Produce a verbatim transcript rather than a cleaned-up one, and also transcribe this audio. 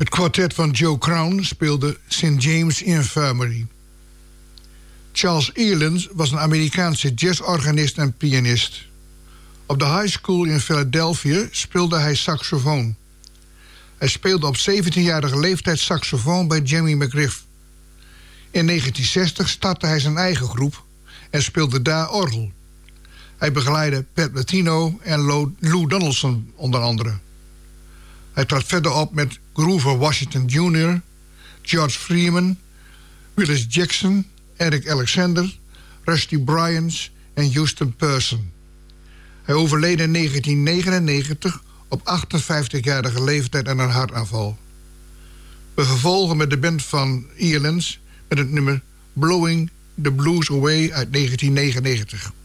Het kwartet van Joe Crown speelde Saint James Infirmary. Charles Earland was een Amerikaanse jazzorganist en pianist. Op de high school in Philadelphia speelde hij saxofoon. Hij speelde op zeventienjarige leeftijd saxofoon bij Jimmy McGriff. In negentien zestig startte hij zijn eigen groep en speelde daar orgel. Hij begeleidde Pat Metino en Lou Donaldson onder andere. Hij trad verder op met Grover Washington junior, George Freeman, Willis Jackson, Eric Alexander, Rusty Bryans en Houston Person. Hij overleed in negentien negenennegentig op achtenvijftigjarige leeftijd aan een hartaanval. We vervolgen met de band van Earlands met het nummer Blowing the Blues Away uit negentien negenennegentig.